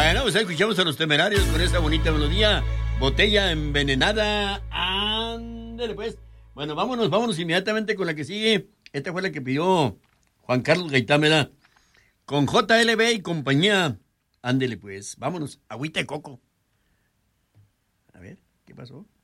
Bueno, pues escuchamos a Los Temerarios con esa bonita melodía. Botella envenenada. Ándale, pues. Bueno, vámonos inmediatamente con la que sigue. Esta fue la que pidió Juan Carlos Gaitán, ¿verdad? Con JLB y compañía. Ándele, pues. Vámonos. Agüita de coco. A ver, ¿qué pasó?